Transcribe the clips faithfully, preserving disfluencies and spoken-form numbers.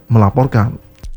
melaporkan.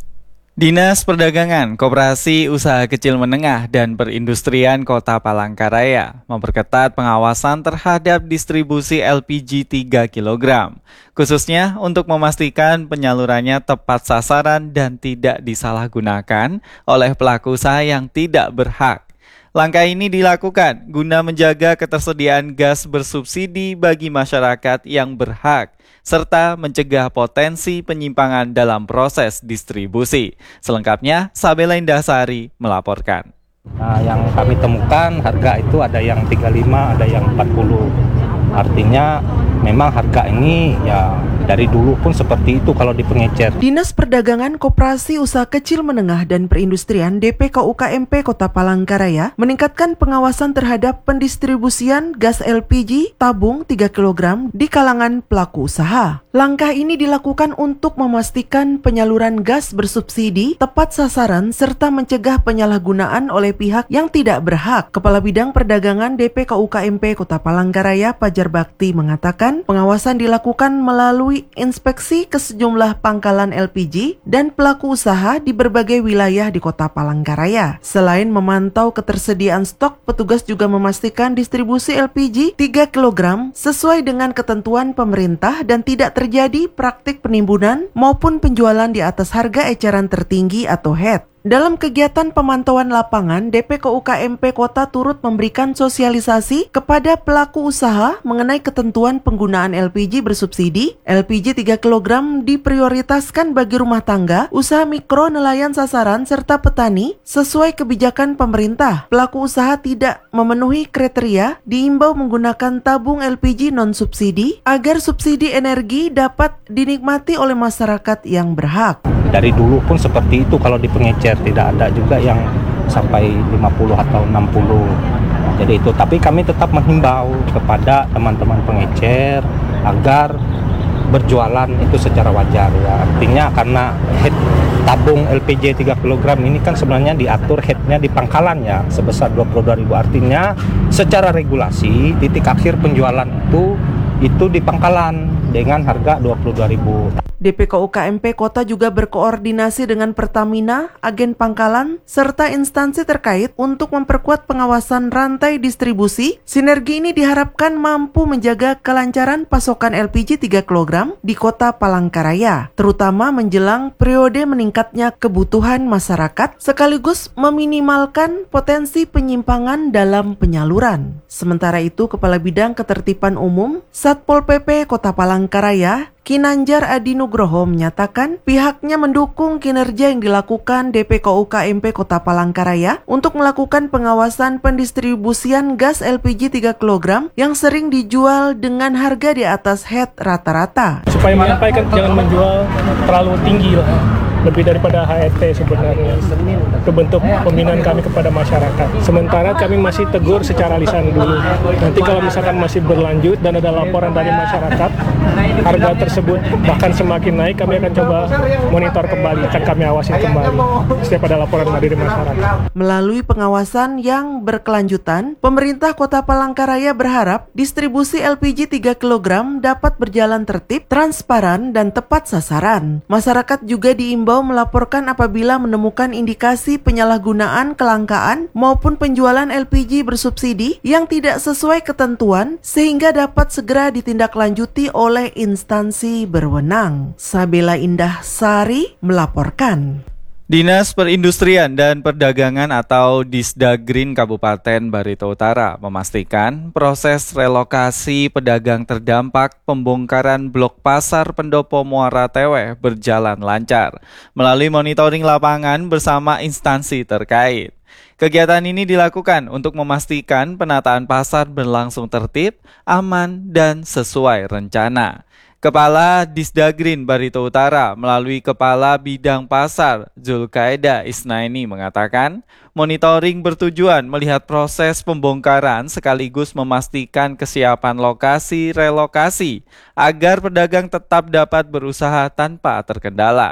Dinas Perdagangan, Koperasi Usaha Kecil Menengah dan Perindustrian Kota Palangkaraya memperketat pengawasan terhadap distribusi L P G tiga kilogram, khususnya untuk memastikan penyalurannya tepat sasaran dan tidak disalahgunakan oleh pelaku usaha yang tidak berhak. Langkah ini dilakukan guna menjaga ketersediaan gas bersubsidi bagi masyarakat yang berhak, serta mencegah potensi penyimpangan dalam proses distribusi. Selengkapnya, Sabela Indahsari melaporkan. Nah, yang kami temukan harga itu ada yang tiga puluh lima, ada yang empat puluh. Artinya memang harga ini ya dari dulu pun seperti itu kalau di pengecer. Dinas Perdagangan, Koperasi Usaha Kecil Menengah dan Perindustrian D P K U K M P Kota Palangkaraya meningkatkan pengawasan terhadap pendistribusian gas L P G tabung tiga kilogram di kalangan pelaku usaha. Langkah ini dilakukan untuk memastikan penyaluran gas bersubsidi tepat sasaran serta mencegah penyalahgunaan oleh pihak yang tidak berhak. Kepala Bidang Perdagangan D P K U K M P Kota Palangkaraya, Pajar Bakti, mengatakan pengawasan dilakukan melalui inspeksi ke sejumlah pangkalan L P G dan pelaku usaha di berbagai wilayah di Kota Palangkaraya. Selain memantau ketersediaan stok, petugas juga memastikan distribusi L P G tiga kilogram sesuai dengan ketentuan pemerintah dan tidak terjadi praktik penimbunan maupun penjualan di atas harga eceran tertinggi atau H E T. Dalam kegiatan pemantauan lapangan, D P K U K M P Kota turut memberikan sosialisasi kepada pelaku usaha mengenai ketentuan penggunaan L P G bersubsidi. L P G tiga kilogram diprioritaskan bagi rumah tangga, usaha mikro, nelayan sasaran, serta petani sesuai kebijakan pemerintah. Pelaku usaha tidak memenuhi kriteria diimbau menggunakan tabung L P G non-subsidi agar subsidi energi dapat dinikmati oleh masyarakat yang berhak. Dari dulu pun seperti itu kalau di pengecer, tidak ada juga yang sampai lima puluh atau enam puluh. Jadi itu, tapi kami tetap menghimbau kepada teman-teman pengecer agar berjualan itu secara wajar ya. Artinya karena head tabung L P G tiga kilogram ini kan sebenarnya diatur headnya di pangkalan ya sebesar dua puluh dua ribu. Artinya secara regulasi titik akhir penjualan itu itu di pangkalan dengan harga dua puluh dua ribu. D P K U K M P Kota juga berkoordinasi dengan Pertamina, agen pangkalan, serta instansi terkait untuk memperkuat pengawasan rantai distribusi. Sinergi ini diharapkan mampu menjaga kelancaran pasokan L P G tiga kilogram di Kota Palangkaraya, terutama menjelang periode meningkatnya kebutuhan masyarakat, sekaligus meminimalkan potensi penyimpangan dalam penyaluran. Sementara itu, Kepala Bidang Ketertiban Umum Satpol P P Kota Palangkaraya, Kinanjar Adi Nugroho, menyatakan pihaknya mendukung kinerja yang dilakukan D P K U K M P Kota Palangkaraya untuk melakukan pengawasan pendistribusian gas L P G tiga kilogram yang sering dijual dengan harga di atas H E T rata-rata. Supaya menyampaikan jangan menjual terlalu tinggi lah, lebih daripada H E T sebenarnya. Itu bentuk pembinaan kami kepada masyarakat. Sementara kami masih tegur secara lisan dulu. Nanti kalau misalkan masih berlanjut dan ada laporan dari masyarakat, harga tersebut bahkan semakin naik, kami akan coba monitor kembali, akan kami awasi kembali setiap ada laporan dari masyarakat. Melalui pengawasan yang berkelanjutan, pemerintah Kota Palangkaraya berharap distribusi L P G tiga kilogram dapat berjalan tertib, transparan, dan tepat sasaran. Masyarakat juga diimbau melaporkan apabila menemukan indikasi penyalahgunaan, kelangkaan, maupun penjualan L P G bersubsidi yang tidak sesuai ketentuan sehingga dapat segera ditindaklanjuti oleh instansi berwenang. Sabela Indahsari melaporkan. Dinas Perindustrian dan Perdagangan atau Disdagrin Kabupaten Barito Utara memastikan proses relokasi pedagang terdampak pembongkaran blok pasar Pendopo Muara Teweh berjalan lancar melalui monitoring lapangan bersama instansi terkait. Kegiatan ini dilakukan untuk memastikan penataan pasar berlangsung tertib, aman, dan sesuai rencana. Kepala Disdagrin Barito Utara melalui Kepala Bidang Pasar Zulkaeda Isnaini mengatakan, monitoring bertujuan melihat proses pembongkaran sekaligus memastikan kesiapan lokasi relokasi agar pedagang tetap dapat berusaha tanpa terkendala.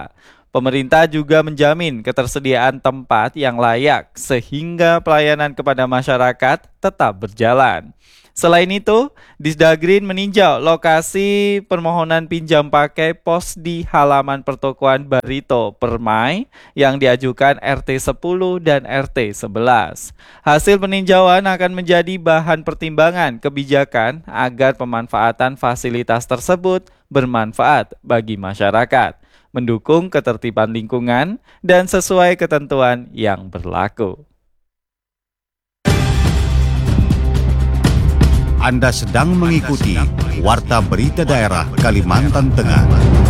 Pemerintah juga menjamin ketersediaan tempat yang layak sehingga pelayanan kepada masyarakat tetap berjalan. Selain itu, Disdagrin meninjau lokasi permohonan pinjam pakai pos di halaman pertokoan Barito Permai yang diajukan R T sepuluh dan R T sebelas. Hasil peninjauan akan menjadi bahan pertimbangan kebijakan agar pemanfaatan fasilitas tersebut bermanfaat bagi masyarakat, mendukung ketertiban lingkungan, dan sesuai ketentuan yang berlaku. Anda sedang mengikuti Warta Berita Daerah Kalimantan Tengah.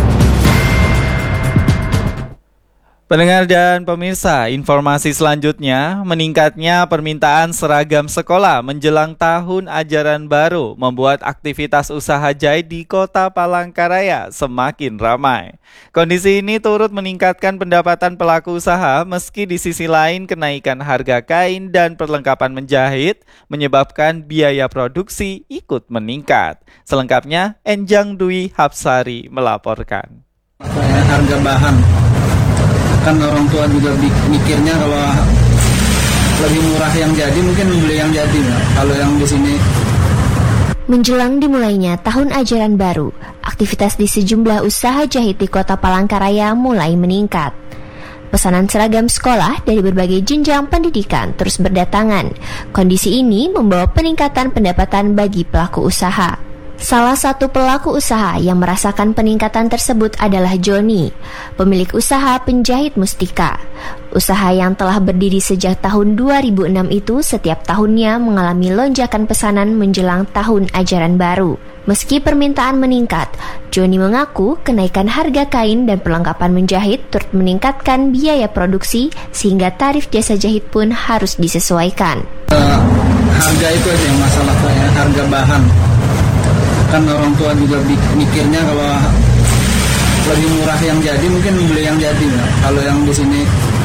Pendengar dan pemirsa, informasi selanjutnya, meningkatnya permintaan seragam sekolah menjelang tahun ajaran baru membuat aktivitas usaha jahit di Kota Palangkaraya semakin ramai. Kondisi ini turut meningkatkan pendapatan pelaku usaha meski di sisi lain kenaikan harga kain dan perlengkapan menjahit menyebabkan biaya produksi ikut meningkat. Selengkapnya, Enjang Dwi Hapsari melaporkan. Harga bahan kan orang tua juga mikirnya kalau lebih murah yang jadi mungkin beli yang jadi, kalau yang di sini. Menjelang dimulainya tahun ajaran baru, aktivitas di sejumlah usaha jahit di Kota Palangkaraya mulai meningkat. Pesanan seragam sekolah dari berbagai jenjang pendidikan terus berdatangan. Kondisi ini membawa peningkatan pendapatan bagi pelaku usaha. Salah satu pelaku usaha yang merasakan peningkatan tersebut adalah Joni, pemilik usaha penjahit Mustika. Usaha yang telah berdiri sejak tahun dua ribu enam itu setiap tahunnya mengalami lonjakan pesanan menjelang tahun ajaran baru. Meski permintaan meningkat, Joni mengaku kenaikan harga kain dan perlengkapan menjahit turut meningkatkan biaya produksi sehingga tarif jasa jahit pun harus disesuaikan. Uh, harga itu aja yang masalah, kayak harga bahan. Kan orang tua juga mikirnya kalau lebih murah yang jadi mungkin beli yang jadi, ya. Kalau yang di sini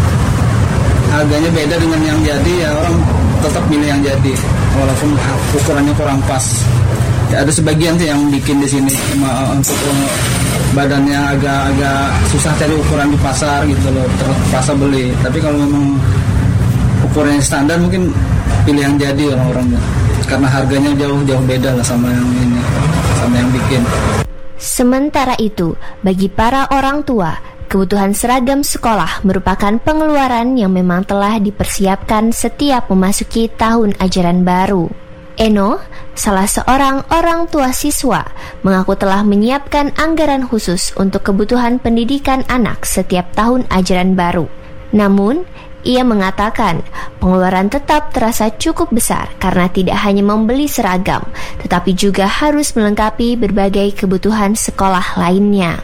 harganya beda dengan yang jadi, ya orang tetap milih yang jadi walaupun ukurannya kurang pas. Ya, ada sebagian sih yang bikin di sini untuk badannya agak-agak susah cari ukuran di pasar gitu loh, terpaksa beli. Tapi kalau memang ukurannya standar mungkin pilih yang jadi orang-orangnya, karena harganya jauh-jauh beda lah sama yang ini, sama yang bikin. Sementara itu, bagi para orang tua, kebutuhan seragam sekolah merupakan pengeluaran yang memang telah dipersiapkan setiap memasuki tahun ajaran baru. Eno, salah seorang orang tua siswa, mengaku telah menyiapkan anggaran khusus untuk kebutuhan pendidikan anak setiap tahun ajaran baru. Namun, ia mengatakan pengeluaran tetap terasa cukup besar karena tidak hanya membeli seragam, tetapi juga harus melengkapi berbagai kebutuhan sekolah lainnya.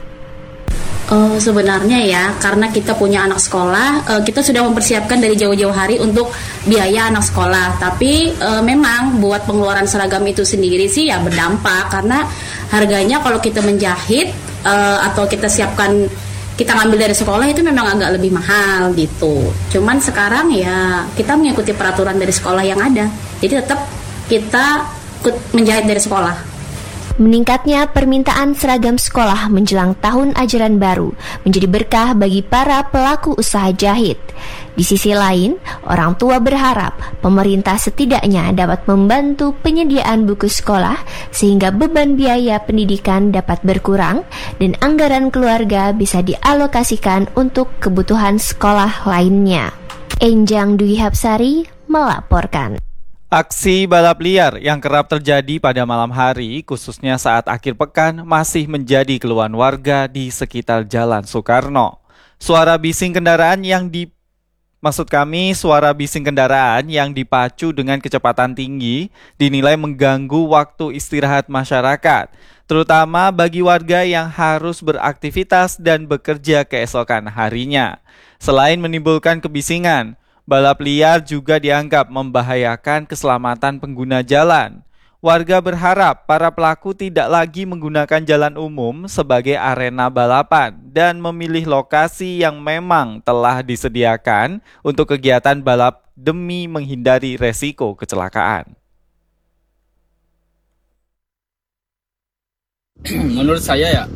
Uh, sebenarnya ya, karena kita punya anak sekolah, uh, kita sudah mempersiapkan dari jauh-jauh hari untuk biaya anak sekolah. Tapi uh, memang buat pengeluaran seragam itu sendiri sih ya berdampak, karena harganya kalau kita menjahit uh, atau kita siapkan, kita ngambil dari sekolah itu memang agak lebih mahal gitu. Cuman sekarang ya kita mengikuti peraturan dari sekolah yang ada, jadi tetap kita ikut menjahit dari sekolah. Meningkatnya permintaan seragam sekolah menjelang tahun ajaran baru menjadi berkah bagi para pelaku usaha jahit. Di sisi lain, orang tua berharap pemerintah setidaknya dapat membantu penyediaan buku sekolah sehingga beban biaya pendidikan dapat berkurang dan anggaran keluarga bisa dialokasikan untuk kebutuhan sekolah lainnya. Enjang Dwi Hapsari melaporkan. Aksi balap liar yang kerap terjadi pada malam hari, khususnya saat akhir pekan, masih menjadi keluhan warga di sekitar Jalan Soekarno. Suara bising kendaraan yang di Maksud kami, suara bising kendaraan yang dipacu dengan kecepatan tinggi dinilai mengganggu waktu istirahat masyarakat, terutama bagi warga yang harus beraktivitas dan bekerja keesokan harinya. Selain menimbulkan kebisingan, balap liar juga dianggap membahayakan keselamatan pengguna jalan. Warga berharap para pelaku tidak lagi menggunakan jalan umum sebagai arena balapan dan memilih lokasi yang memang telah disediakan untuk kegiatan balap demi menghindari resiko kecelakaan. Menurut saya ya,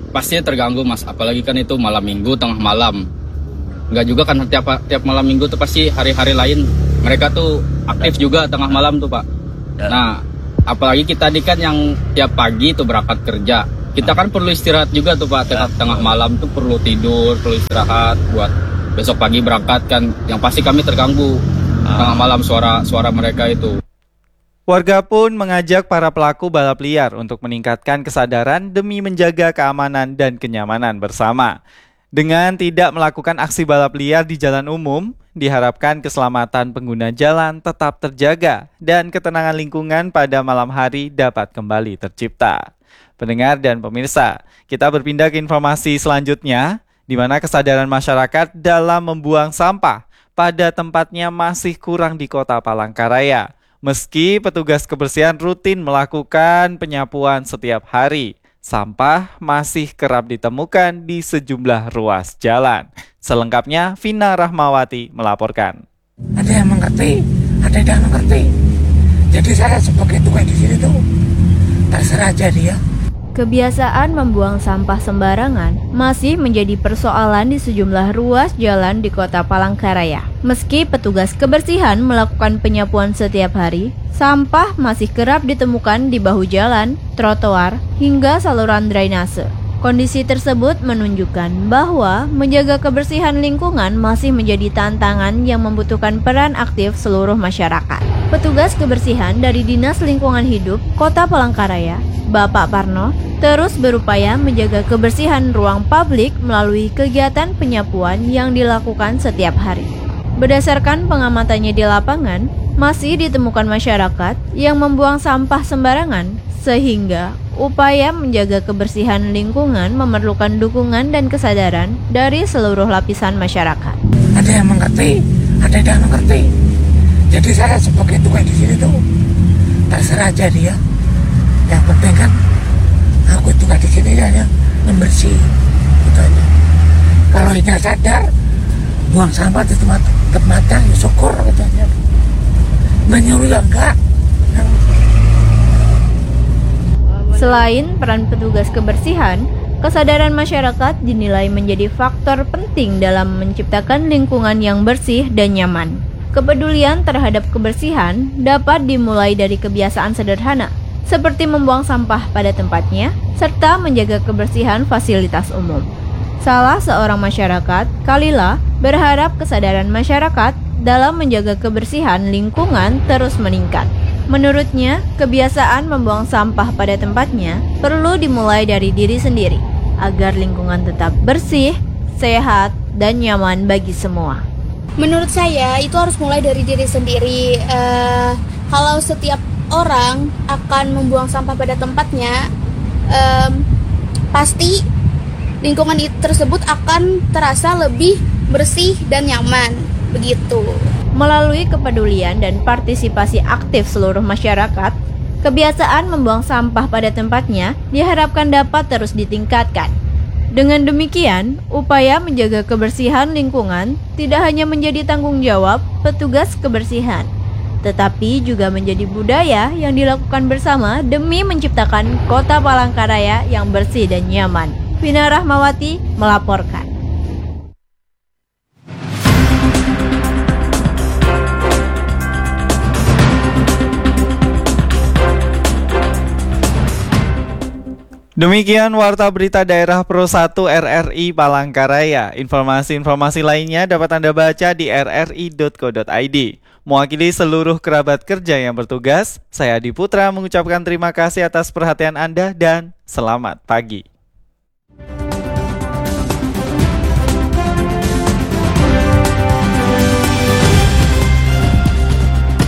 pasti terganggu Mas, apalagi kan itu malam minggu, tengah malam. Enggak juga kan tiap tiap malam minggu tuh pasti hari-hari lain mereka tuh aktif juga tengah malam tuh Pak. Nah, apalagi kita di kan yang tiap pagi tuh berangkat kerja. Kita kan perlu istirahat juga tuh Pak, tengah, tengah malam tuh perlu tidur, perlu istirahat buat besok pagi berangkat kan. Yang pasti kami terganggu tengah malam suara suara mereka itu. Warga pun mengajak para pelaku balap liar untuk meningkatkan kesadaran demi menjaga keamanan dan kenyamanan bersama. Dengan tidak melakukan aksi balap liar di jalan umum, diharapkan keselamatan pengguna jalan tetap terjaga dan ketenangan lingkungan pada malam hari dapat kembali tercipta. Pendengar dan pemirsa, kita berpindah ke informasi selanjutnya, di mana kesadaran masyarakat dalam membuang sampah pada tempatnya masih kurang di Kota Palangkaraya. Meski petugas kebersihan rutin melakukan penyapuan setiap hari, sampah masih kerap ditemukan di sejumlah ruas jalan. Selengkapnya, Vina Rahmawati melaporkan. Ada yang mengerti, ada yang tidak mengerti. Jadi saya sebagai tukang di sini tuh terserah aja dia. Kebiasaan membuang sampah sembarangan masih menjadi persoalan di sejumlah ruas jalan di Kota Palangkaraya. Meski petugas kebersihan melakukan penyapuan setiap hari, sampah masih kerap ditemukan di bahu jalan, trotoar, hingga saluran drainase. Kondisi tersebut menunjukkan bahwa menjaga kebersihan lingkungan masih menjadi tantangan yang membutuhkan peran aktif seluruh masyarakat. Petugas kebersihan dari Dinas Lingkungan Hidup Kota Palangkaraya, Bapak Parno, terus berupaya menjaga kebersihan ruang publik melalui kegiatan penyapuan yang dilakukan setiap hari. Berdasarkan pengamatannya di lapangan, masih ditemukan masyarakat yang membuang sampah sembarangan, sehingga upaya menjaga kebersihan lingkungan memerlukan dukungan dan kesadaran dari seluruh lapisan masyarakat. Ada yang mengerti, ada yang tidak mengerti. Jadi saya sebagai tukang di sini tuh terserah aja dia. Yang penting kan aku tukang di sini hanya membersih, gitu aja. Kalau ini sadar buang sampah di tempat tempatnya, ya syukur gitu aja. Menyuruh ya enggak. Selain peran petugas kebersihan, kesadaran masyarakat dinilai menjadi faktor penting dalam menciptakan lingkungan yang bersih dan nyaman. Kepedulian terhadap kebersihan dapat dimulai dari kebiasaan sederhana, seperti membuang sampah pada tempatnya, serta menjaga kebersihan fasilitas umum. Salah seorang masyarakat, Kalila, berharap kesadaran masyarakat dalam menjaga kebersihan lingkungan terus meningkat. Menurutnya, kebiasaan membuang sampah pada tempatnya perlu dimulai dari diri sendiri, agar lingkungan tetap bersih, sehat, dan nyaman bagi semua. Menurut saya, itu harus mulai dari diri sendiri. Uh, kalau setiap orang akan membuang sampah pada tempatnya, um, pasti lingkungan tersebut akan terasa lebih bersih dan nyaman, begitu. Melalui kepedulian dan partisipasi aktif seluruh masyarakat, kebiasaan membuang sampah pada tempatnya diharapkan dapat terus ditingkatkan. Dengan demikian, upaya menjaga kebersihan lingkungan tidak hanya menjadi tanggung jawab petugas kebersihan, tetapi juga menjadi budaya yang dilakukan bersama demi menciptakan Kota Palangkaraya yang bersih dan nyaman. Vina Rahmawati melaporkan. Demikian Warta Berita Daerah Pro satu R R I Palangkaraya. Informasi-informasi lainnya dapat Anda baca di r r i dot co dot i d. Mewakili seluruh kerabat kerja yang bertugas, saya Adi Putra mengucapkan terima kasih atas perhatian Anda dan selamat pagi.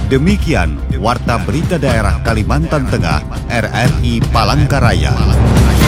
Demikian Warta Berita Daerah Kalimantan Tengah R R I Palangkaraya.